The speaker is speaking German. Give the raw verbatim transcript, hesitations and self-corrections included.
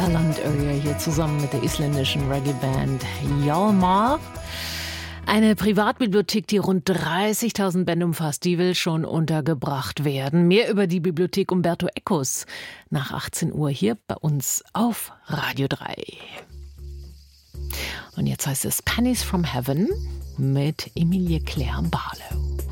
Saarland Area hier zusammen mit der isländischen Reggae-Band Hjalmar. Eine Privatbibliothek, die rund dreißigtausend Bände umfasst, die will schon untergebracht werden. Mehr über die Bibliothek Umberto Ecos nach achtzehn Uhr hier bei uns auf Radio drei. Und jetzt heißt es Pennies from Heaven mit Emilie Claire Barlow.